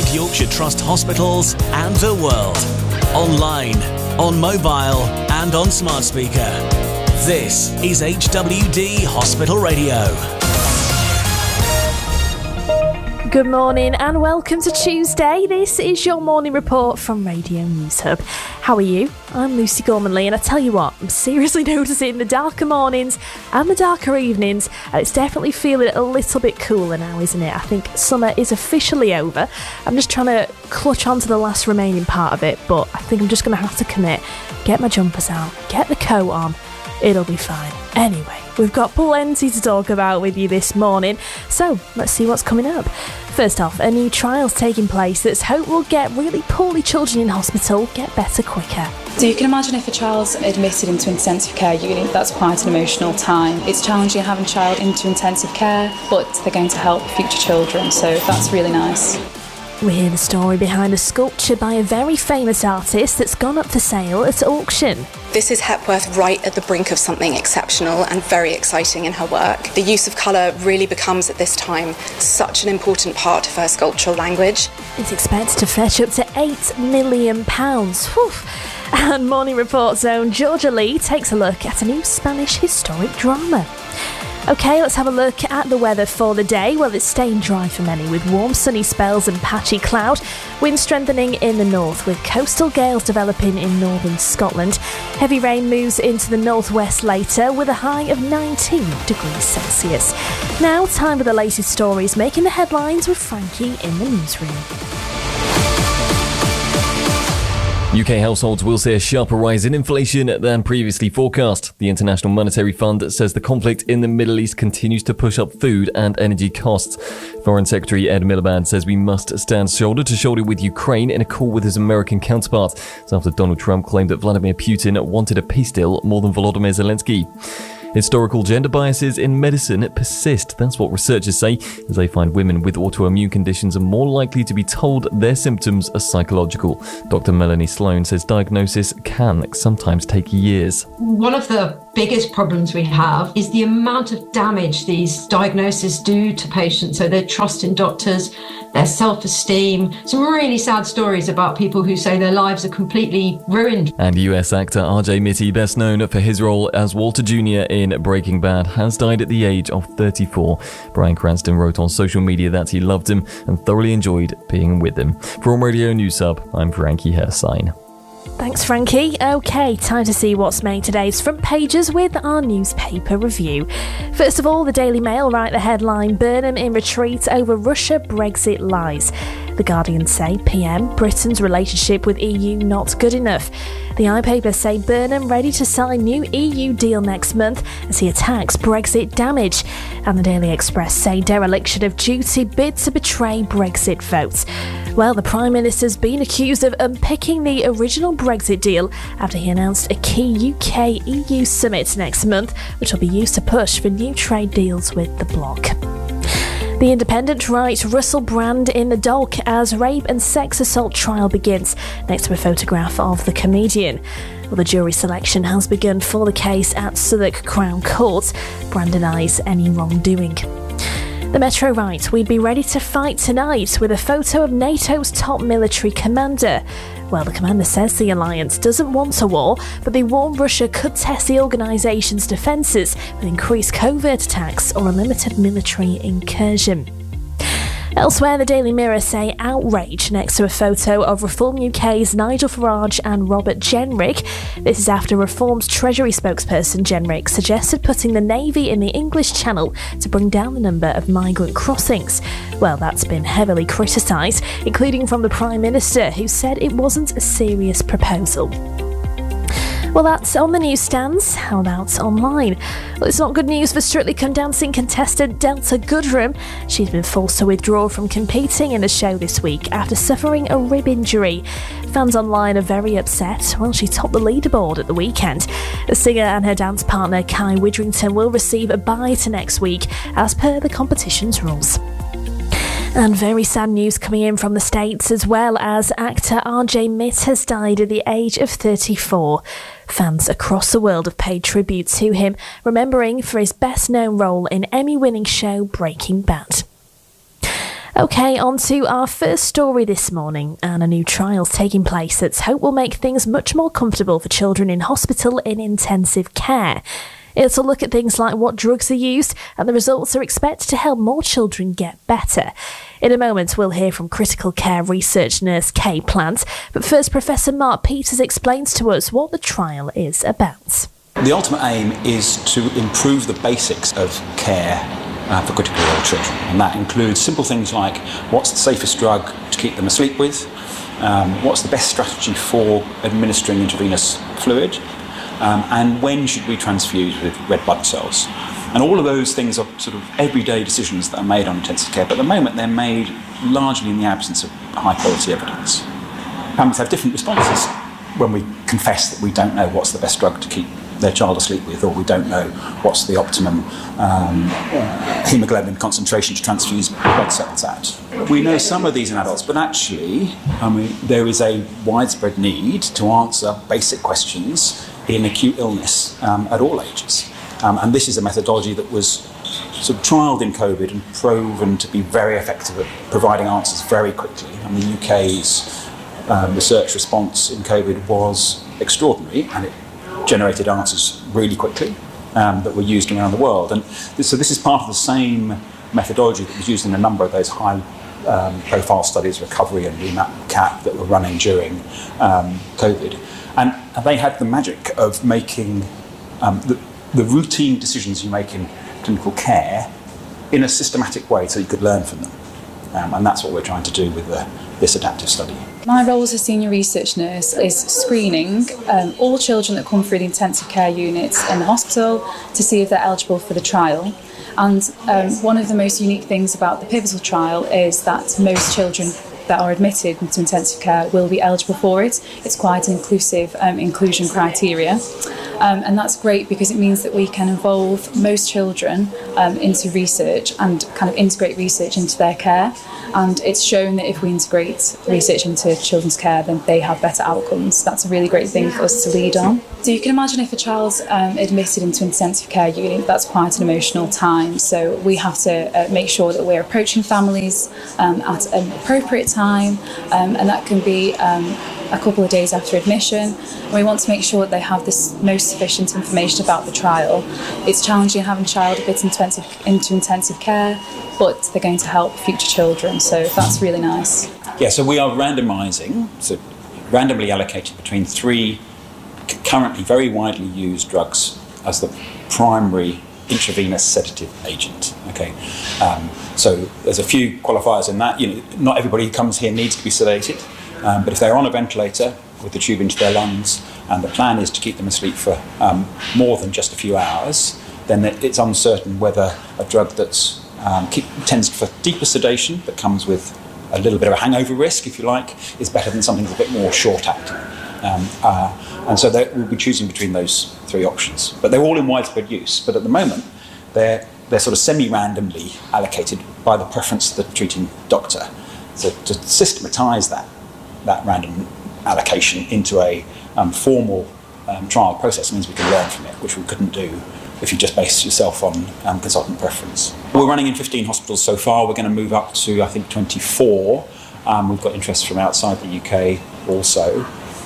Yorkshire Trust hospitals and the world. Online, on mobile and on smart speaker. This is HWD Hospital Radio. Good morning and welcome to Tuesday. This is your morning report from Radio News Hub. How are you? I'm Lucy Gormanley, and I tell you what, I'm seriously noticing the darker mornings and the darker evenings, and it's definitely feeling a little bit cooler now, isn't it? I think summer is officially over. I'm just trying to clutch on to the last remaining part of it, but I think I'm just going to have to commit, get my jumpers out, get the coat on. It'll be fine. Anyway, we've got plenty to talk about with you this morning, so let's see what's coming up. First off, a new trial's taking place that's hope will get really poorly children in hospital get better quicker. So you can imagine if a child's admitted into intensive care unit, that's quite an emotional time. It's challenging having a child into intensive care, but they're going to help future children, so that's really nice. We hear the story behind a sculpture by a very famous artist that's gone up for sale at auction. This is Hepworth right at the brink of something exceptional and very exciting in her work. The use of colour really becomes at this time such an important part of her sculptural language. It's expected to fetch up to £8 million. Whew. And Morning Report's own Georgia Lee takes a look at a new Spanish historic drama. OK, let's have a look at the weather for the day. Well, it's staying dry for many with warm sunny spells and patchy cloud. Wind strengthening in the north with coastal gales developing in northern Scotland. Heavy rain moves into the northwest later with a high of 19 degrees Celsius. Now, time for the latest stories making the headlines with Frankie in the newsroom. UK households will see a sharper rise in inflation than previously forecast. The International Monetary Fund says the conflict in the Middle East continues to push up food and energy costs. Foreign Secretary Ed Miliband says we must stand shoulder to shoulder with Ukraine in a call with his American counterpart. It's after Donald Trump claimed that Vladimir Putin wanted a peace deal more than Volodymyr Zelensky. Historical gender biases in medicine persist. That's what researchers say, as they find women with autoimmune conditions are more likely to be told their symptoms are psychological. Dr. Melanie Sloan says diagnosis can sometimes take years. One of the biggest problems we have is the amount of damage these diagnoses do to patients. So their trust in doctors, their self-esteem. Some really sad stories about people who say their lives are completely ruined. And US actor RJ Mitte, best known for his role as Walter Jr. in Breaking Bad, has died at the age of 34. Bryan Cranston wrote on social media that he loved him and thoroughly enjoyed being with him. From Radio News Hub, I'm Frankie Hersign. Thanks, Frankie. OK, time to see what's made today's front pages with our newspaper review. First of all, the Daily Mail write the headline, Burnham in retreat over Russia-Brexit lies. The Guardian say, PM, Britain's relationship with EU not good enough. The iPaper say Burnham ready to sign new EU deal next month as he attacks Brexit damage. And the Daily Express say dereliction of duty bid to betray Brexit vote. Well, the Prime Minister's been accused of unpicking the original Brexit deal after he announced a key UK-EU summit next month, which will be used to push for new trade deals with the bloc. The Independent writes Russell Brand in the dock as rape and sex assault trial begins, next to a photograph of the comedian. Well, the jury selection has begun for the case at Southwark Crown Court. Brand denies any wrongdoing. The Metro writes, we'd be ready to fight tonight with a photo of NATO's top military commander. Well, the commander says the alliance doesn't want a war, but they warn Russia could test the organisation's defences with increased covert attacks or a limited military incursion. Elsewhere, the Daily Mirror say outrage next to a photo of Reform UK's Nigel Farage and Robert Jenrick. This is after Reform's Treasury spokesperson Jenrick suggested putting the Navy in the English Channel to bring down the number of migrant crossings. Well, that's been heavily criticised, including from the Prime Minister, who said it wasn't a serious proposal. Well, that's on the newsstands. How about online? Well, it's not good news for Strictly Come Dancing contestant Delta Goodrem. She's been forced to withdraw from competing in the show this week after suffering a rib injury. Fans online are very upset. Well, she topped the leaderboard at the weekend. The singer and her dance partner Kai Widrington will receive a bye to next week as per the competition's rules. And very sad news coming in from the States as well, as actor RJ Mitte has died at the age of 34. Fans across the world have paid tribute to him, remembering for his best-known role in Emmy-winning show Breaking Bad. OK, on to our first story this morning, and a new trial's taking place that hope will make things much more comfortable for children in hospital in intensive care. It'll look at things like what drugs are used, and the results are expected to help more children get better. In a moment, we'll hear from critical care research nurse Kay Plant, but first Professor Mark Peters explains to us what the trial is about. The ultimate aim is to improve the basics of care for critically ill children, and that includes simple things like what's the safest drug to keep them asleep with, what's the best strategy for administering intravenous fluid, and when should we transfuse with red blood cells. And all of those things are sort of everyday decisions that are made on intensive care, but at the moment they're made largely in the absence of high quality evidence. Families have different responses when we confess that we don't know what's the best drug to keep their child asleep with, or we don't know what's the optimum hemoglobin concentration to transfuse blood cells at. We know some of these in adults, but actually there is a widespread need to answer basic questions in acute illness at all ages. And this is a methodology that was sort of trialled in COVID and proven to be very effective at providing answers very quickly. And the UK's research response in COVID was extraordinary, and it generated answers really quickly that were used around the world. And so this is part of the same methodology that was used in a number of those high profile studies, recovery and REMAP-CAP, that were running during COVID. And they had the magic of making the routine decisions you make in clinical care in a systematic way so you could learn from them. And that's what we're trying to do with this adaptive study. My role as a senior research nurse is screening all children that come through the intensive care units in the hospital to see if they're eligible for the trial. And one of the most unique things about the pivotal trial is that most children that are admitted into intensive care will be eligible for it. It's quite an inclusive inclusion criteria. And that's great because it means that we can involve most children into research and kind of integrate research into their care. And it's shown that if we integrate research into children's care, then they have better outcomes. That's a really great thing for us to lead on. So you can imagine if a child's admitted into intensive care unit, that's quite an emotional time. So we have to make sure that we're approaching families at an appropriate time, and that can be a couple of days after admission. We want to make sure that they have this most sufficient information about the trial. It's challenging having a child a bit into intensive care, but they're going to help future children, so that's really nice. Yeah, so we are randomising, so randomly allocated between three currently very widely used drugs as the primary intravenous sedative agent. Okay, so there's a few qualifiers in that. Not everybody who comes here needs to be sedated. But if they're on a ventilator with the tube into their lungs, and the plan is to keep them asleep for more than just a few hours, then it's uncertain whether a drug that's tends for deeper sedation, that comes with a little bit of a hangover risk, if you like, is better than something that's a bit more short-acting. And so we'll be choosing between those three options. But they're all in widespread use. But at the moment, they're sort of semi-randomly allocated by the preference of the treating doctor. So to systematise that random allocation into a formal trial process means we can learn from it, which we couldn't do if you just base yourself on consultant preference. We're running in 15 hospitals so far. We're going to move up to, I think, 24. We've got interest from outside the UK also.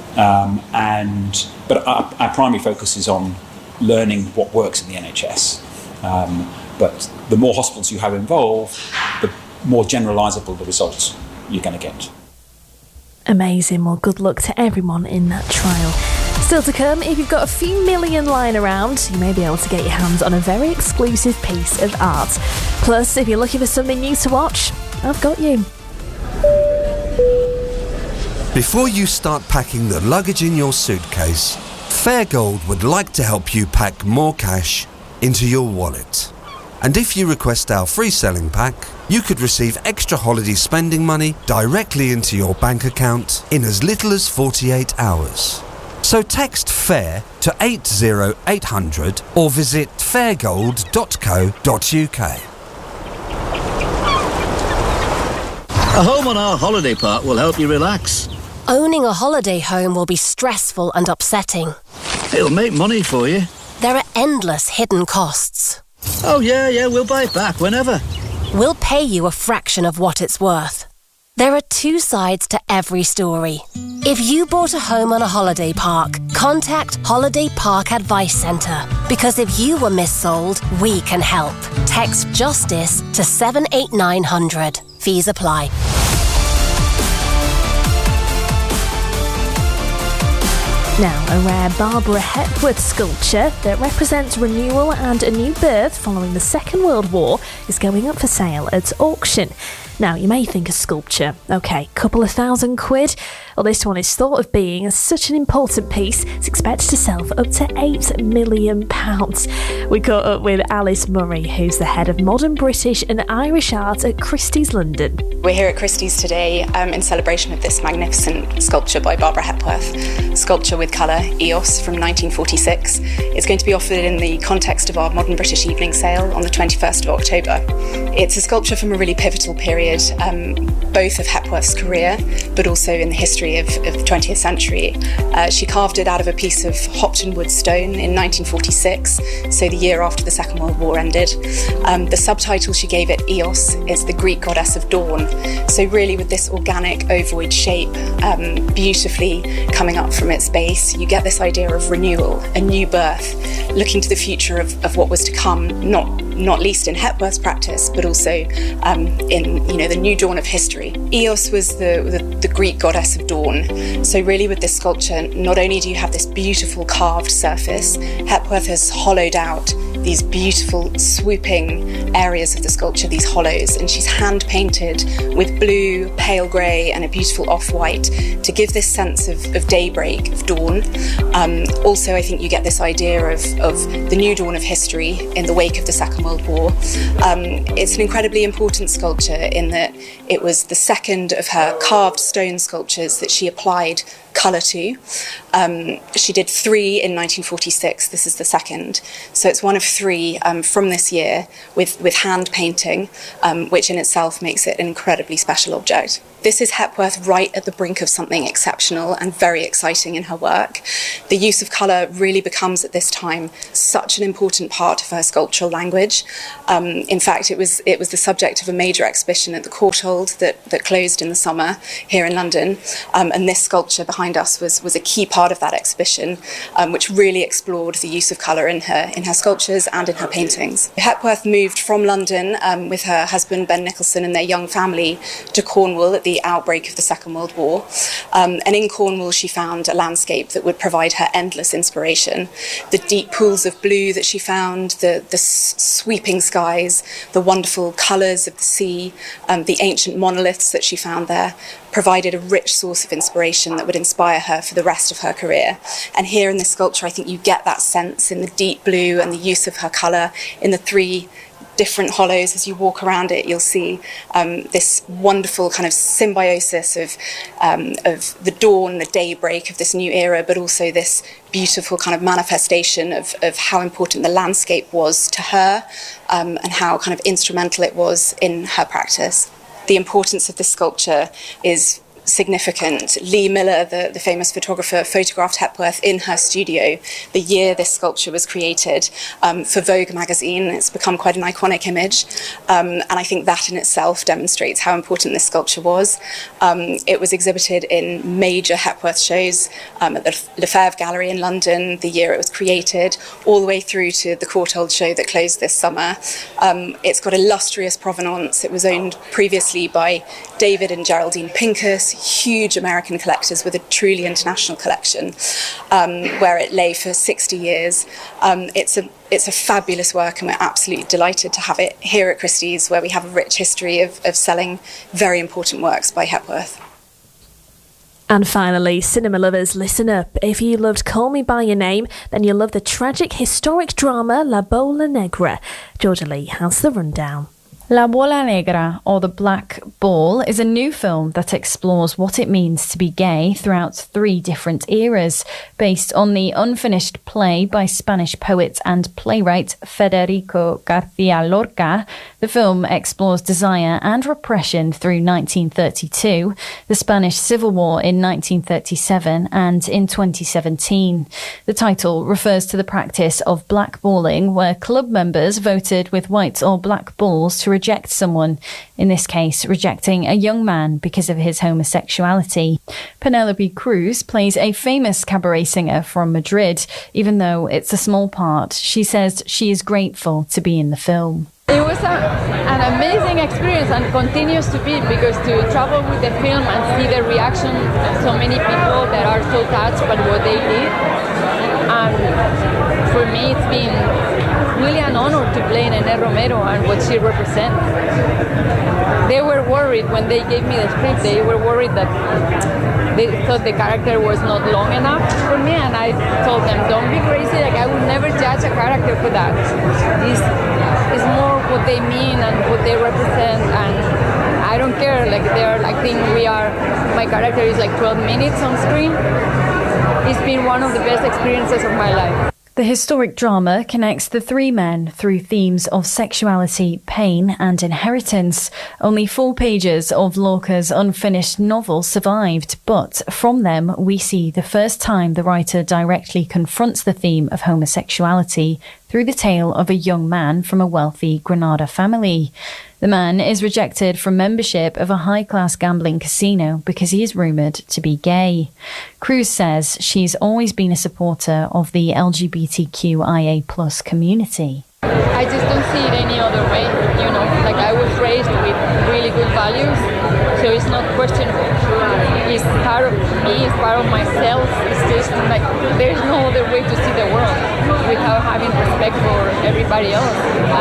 But our primary focus is on learning what works in the NHS. But the more hospitals you have involved, the more generalisable the results you're going to get. Amazing. Well, good luck to everyone in that trial. Still to come, if you've got a few million lying around, you may be able to get your hands on a very exclusive piece of art. Plus, if you're looking for something new to watch, I've got you. Before you start packing the luggage in your suitcase, Fairgold would like to help you pack more cash into your wallet. And if you request our free selling pack, you could receive extra holiday spending money directly into your bank account in as little as 48 hours. So text FAIR to 80800 or visit fairgold.co.uk. A home on our holiday park will help you relax. Owning a holiday home will be stressful and upsetting. It'll make money for you. There are endless hidden costs. Oh yeah, we'll buy it back whenever. we'll pay you a fraction of what it's worth. There are two sides to every story. If you bought a home on a holiday park, contact Holiday Park Advice Centre. Because if you were missold, we can help. Text JUSTICE to 78900. Fees apply. Now, a rare Barbara Hepworth sculpture that represents renewal and a new birth following the Second World War is going up for sale at auction. Now, you may think a sculpture, okay, couple of £1,000. Well, this one is thought of being such an important piece, it's expected to sell for up to £8 million. We caught up with Alice Murray, who's the head of modern British and Irish art at Christie's London. We're here at Christie's today in celebration of this magnificent sculpture by Barbara Hepworth, Sculpture with Colour, EOS from 1946. It's going to be offered in the context of our Modern British Evening Sale on the 21st of October. It's a sculpture from a really pivotal period, both of Hepworth's career, but also in the history of the 20th century. She carved it out of a piece of Hopton wood stone in 1946, so the year after the Second World War ended. The subtitle she gave it, EOS, is the Greek goddess of dawn. So really with this organic ovoid shape, beautifully coming up from its base, you get this idea of renewal, a new birth, looking to the future of what was to come, not least in Hepworth's practice, but also in the new dawn of history. Eos was the Greek goddess of dawn. So really with this sculpture, not only do you have this beautiful carved surface, Hepworth has hollowed out these beautiful swooping areas of the sculpture, these hollows, and she's hand painted with blue, pale grey and a beautiful off-white to give this sense of daybreak, of dawn. Also, I think you get this idea of the new dawn of history in the wake of the Second World War. It's an incredibly important sculpture in that it was the second of her carved stone sculptures that she applied colour to. She did 3 in 1946, this is the second. So it's one of 3 from this year with hand painting, which in itself makes it an incredibly special object. This is Hepworth right at the brink of something exceptional and very exciting in her work. The use of colour really becomes at this time such an important part of her sculptural language. In fact, it was the subject of a major exhibition at the Courtauld that closed in the summer here in London, and this sculpture behind us was a key part of that exhibition, which really explored the use of colour in her sculptures and in her paintings. Hepworth moved from London with her husband Ben Nicholson and their young family to Cornwall at the outbreak of the Second World War, and in Cornwall she found a landscape that would provide her endless inspiration. The deep pools of blue that she found, the sweeping skies, the wonderful colours of the sea, the ancient monoliths that she found there provided a rich source of inspiration that would inspire her for the rest of her career. And here in this sculpture I think you get that sense in the deep blue and the use of her colour in the 3 different hollows. As you walk around it, you'll see this wonderful kind of symbiosis of the dawn, the daybreak of this new era, but also this beautiful kind of manifestation of how important the landscape was to her, and how kind of instrumental it was in her practice. The importance of this sculpture is significant. Lee Miller, the famous photographer, photographed Hepworth in her studio the year this sculpture was created for Vogue magazine. It's become quite an iconic image, and I think that in itself demonstrates how important this sculpture was. It was exhibited in major Hepworth shows at the Lefebvre Gallery in London the year it was created, all the way through to the Courtauld show that closed this summer. It's got illustrious provenance. It was owned previously by David and Geraldine Pincus, huge American collectors with a truly international collection, where it lay for 60 years. It's a fabulous work, and we're absolutely delighted to have it here at Christie's, where we have a rich history of selling very important works by Hepworth. And finally, cinema lovers, listen up. If you loved Call Me By Your Name, then you'll love the tragic historic drama La Bola Negra. Georgia Lee has the rundown. La Bola Negra, or The Black Ball, is a new film that explores what it means to be gay throughout 3 different eras. Based on the unfinished play by Spanish poet and playwright Federico García Lorca, the film explores desire and repression through 1932, the Spanish Civil War in 1937, and in 2017. The title refers to the practice of blackballing, where club members voted with white or black balls to reject someone, in this case, rejecting a young man because of his homosexuality. Penelope Cruz plays a famous cabaret singer from Madrid. Even though it's a small part, she says she is grateful to be in the film. It was an amazing experience and continues to be, because to travel with the film and see the reaction of so many people that are so touched by what they did. And for me, it's been really an honor to play Nene Romero and what she represents. They were worried when they gave me the script. They were worried that they thought the character was not long enough for me, and I told them, don't be crazy, like I would never judge a character for that. It's more what they mean and what they represent, and I don't care, like they're acting, my character is like 12 minutes on screen. It's been one of the best experiences of my life. The historic drama connects the three men through themes of sexuality, pain and inheritance. Only 4 pages of Lorca's unfinished novel survived, but from them we see the first time the writer directly confronts the theme of homosexuality through the tale of a young man from a wealthy Granada family. The man is rejected from membership of a high-class gambling casino because he is rumoured to be gay. Cruz says she's always been a supporter of the LGBTQIA+ community. I just don't see it any other way, like I was raised with really good values, so it's not questionable. It's part of me, it's part of myself. It's just like there's no other way to see the world without having respect for everybody else.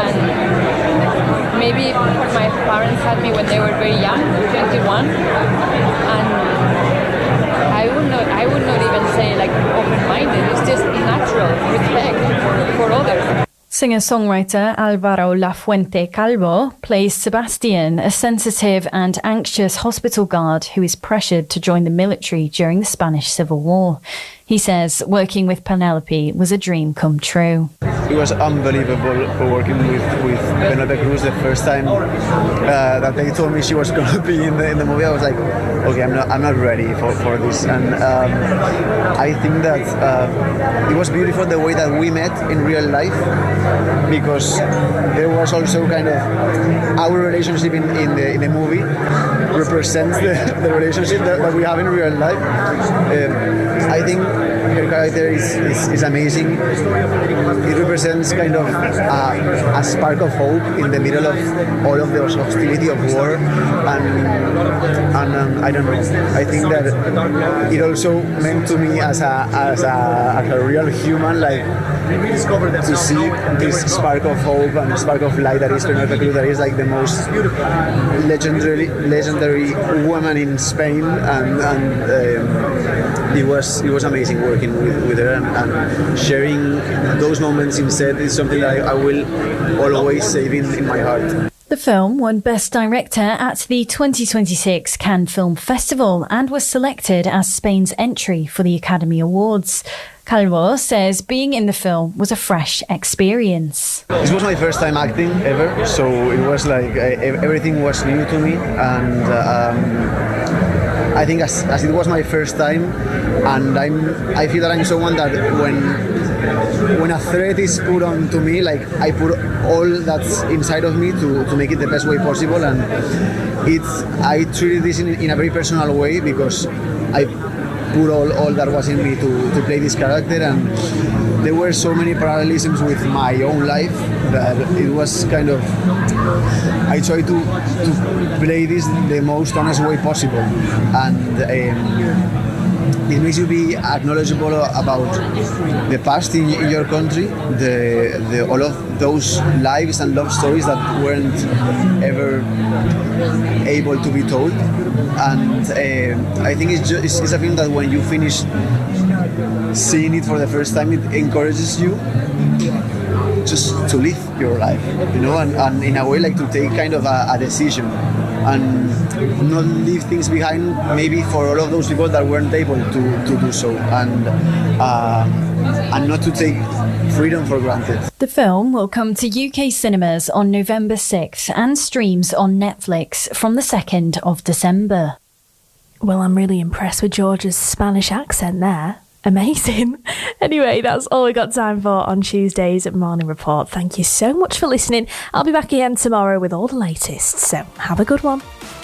And maybe my parents had me when they were very young, 21, and I would not even say like open-minded. It's just natural respect for others. Singer-songwriter Alvaro Lafuente Calvo plays Sebastian, a sensitive and anxious hospital guard who is pressured to join the military during the Spanish Civil War. He says working with Penelope was a dream come true. It was unbelievable working with Penelope Cruz the first time that they told me she was going to be in the movie. I was like, okay, I'm not ready for this. And I think that it was beautiful the way that we met in real life, because there was also kind of our relationship in the movie represents the relationship that we have in real life. I think her character is amazing. It represents kind of a spark of hope in the middle of all of the hostility of war, and I don't know. I think that it also meant to me as a real human, like to see this spark of hope and spark of light that is Penelope Cruz, that is like the most legendary woman in Spain, and it was amazing working with her, and sharing those moments in set is something that I will always save in my heart. The film won Best Director at the 2026 Cannes Film Festival and was selected as Spain's entry for the Academy Awards. Calvo says being in the film was a fresh experience. This was my first time acting ever, so it was like everything was new to me, and I think as it was my first time, and I feel that I'm someone that when a threat is put on to me, like I put all that's inside of me to make it the best way possible, and I treated this in a very personal way, because I put all that was in me to play this character, and there were so many parallelisms with my own life that it was kind of, I tried to play this the most honest way possible, and it makes you be acknowledgeable about the past in your country, the all of those lives and love stories that weren't ever able to be told. And I think it's a film that when you finish seeing it for the first time, it encourages you just to live your life, and in a way like to take kind of a decision and not leave things behind, maybe for all of those people that weren't able to do so, and not to take freedom for granted. The film will come to UK cinemas on November 6th and streams on Netflix from the 2nd of December. Well, I'm really impressed with George's Spanish accent there. Amazing. Anyway, that's all we got time for on Tuesday's Morning Report. Thank you so much for listening. I'll be back again tomorrow with all the latest, so have a good one.